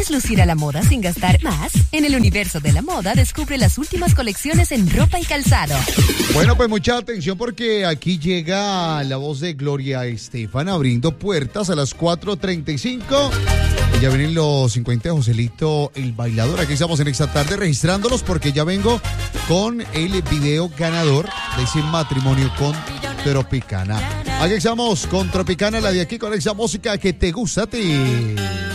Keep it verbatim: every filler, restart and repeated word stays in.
¿Quieres lucir a la moda sin gastar más? En el universo de la moda descubre las últimas colecciones en ropa y calzado. Bueno, pues mucha atención porque aquí llega la voz de Gloria Estefan abriendo puertas a las cuatro treinta y cinco. Ya vienen los cincuenta de Joselito el bailador. Aquí estamos en esta tarde registrándolos porque ya vengo con el video ganador de ese matrimonio con Tropicana. Aquí estamos con Tropicana, la de aquí, con esa música que te gusta a ti.